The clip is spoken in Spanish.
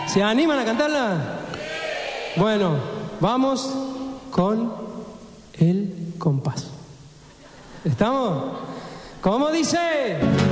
¿Se animan a cantarla? Bueno, vamos con el compás. ¿Estamos? ¿Cómo dice?